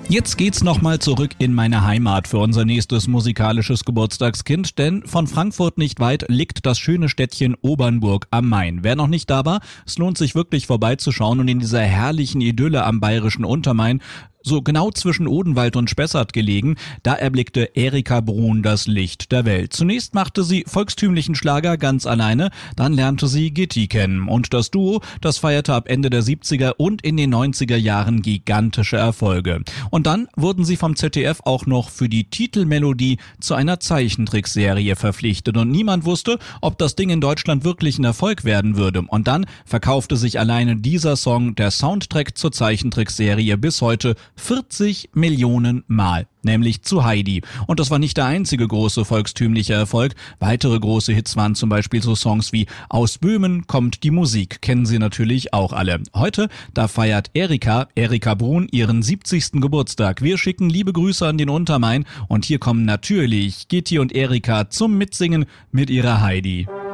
Jetzt geht's nochmal zurück in meine Heimat für unser nächstes musikalisches Geburtstagskind, denn von Frankfurt nicht weit liegt das schöne Städtchen Obernburg am Main. Wer noch nicht da war, es lohnt sich wirklich vorbeizuschauen und in dieser herrlichen Idylle am bayerischen Untermain, so genau zwischen Odenwald und Spessart gelegen, da erblickte Erika Bruhn das Licht der Welt. Zunächst machte sie volkstümlichen Schlager ganz alleine, dann lernte sie Gitti kennen. Und das Duo, das feierte ab Ende der 70er und in den 90er Jahren gigantische Erfolge. Und dann wurden sie vom ZDF auch noch für die Titelmelodie zu einer Zeichentrickserie verpflichtet. Und niemand wusste, ob das Ding in Deutschland wirklich ein Erfolg werden würde. Und dann verkaufte sich alleine dieser Song, der Soundtrack zur Zeichentrickserie, bis heute 40 Millionen Mal, nämlich zu Heidi. Und das war nicht der einzige große volkstümliche Erfolg. Weitere große Hits waren zum Beispiel so Songs wie Aus Böhmen kommt die Musik, kennen Sie natürlich auch alle. Heute, da feiert Erika Bruhn ihren 70. Geburtstag. Wir schicken liebe Grüße an den Untermain und hier kommen natürlich Gitti und Erika zum Mitsingen mit ihrer Heidi.